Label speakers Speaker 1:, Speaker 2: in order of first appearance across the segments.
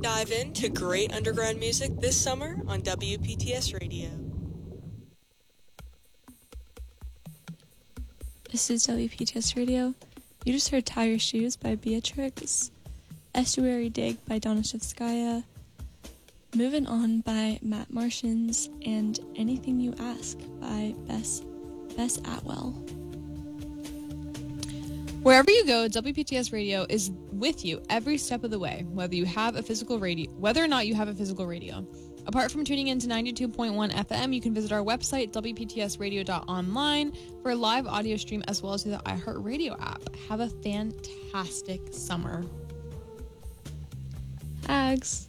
Speaker 1: Dive into great underground music this summer on WPTS Radio.
Speaker 2: This is WPTS Radio. You just heard Tie Your Shoes by Beatrix, Estuary Dig by Donna Shevskaya, Moving On by Matt Martians, and Anything You Ask by Bess Atwell.
Speaker 3: Wherever you go, WPTS Radio is with you every step of the way, whether or not you have a physical radio. Apart from tuning in to 92.1 FM, you can visit our website, WPTSradio.online, for a live audio stream as well as through the iHeartRadio app. Have a fantastic summer.
Speaker 2: Hags.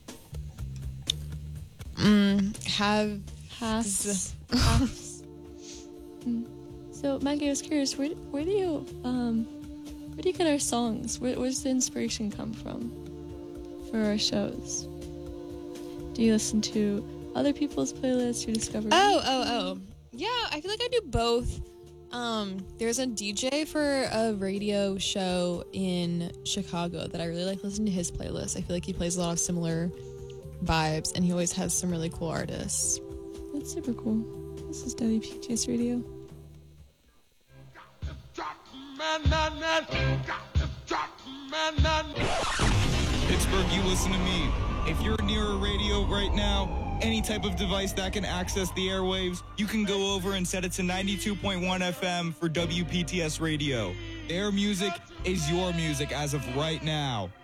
Speaker 3: Has.
Speaker 2: So, Maggie, I was curious, where do you get our songs? Where's the inspiration come from for our shows? Do you listen to other people's playlists or discover?
Speaker 3: Oh. Yeah, I feel like I do both. There's a DJ for a radio show in Chicago that I really like listening to his playlist. I feel like he plays a lot of similar vibes, and he always has some really cool artists.
Speaker 2: That's super cool. This is WPTS Radio.
Speaker 4: Pittsburgh, you listen to me. If you're near a radio right now, any type of device that can access the airwaves, you can go over and set it to 92.1 FM for WPTS Radio. Their music is your music as of right now.